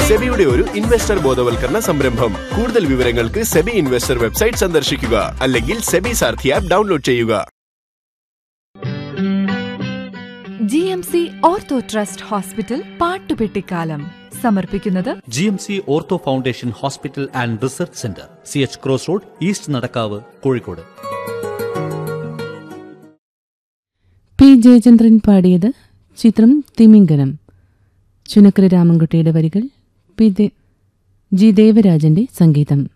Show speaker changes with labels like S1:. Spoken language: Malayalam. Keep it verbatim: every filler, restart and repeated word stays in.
S1: സെബിയുടെ ഒരു ഇൻവെസ്റ്റർ ബോധവൽക്കരണ സംരംഭം. കൂടുതൽ വിവരങ്ങൾക്ക് സെബി ഇൻവെസ്റ്റർ വെബ്സൈറ്റ് സന്ദർശിക്കുക അല്ലെങ്കിൽ സെബി സാരഥി ആപ്പ് ഡൗൺലോഡ് ചെയ്യുക.
S2: G M C ortho trust hospital പാട്ടുപെട്ടിക്കാലം സമർപ്പിക്കുന്നത്
S3: G M C ortho foundation hospital and research centre, C H cross road, east Nadakkavu, Kozhikode.
S4: P Jayachandran പാടിയത്. ചിത്രം തിമിംഗലം. ചുനക്കര രാമൻകുട്ടിയുടെ വരികൾ, പി ജി ദേവരാജന്റെ സംഗീതം.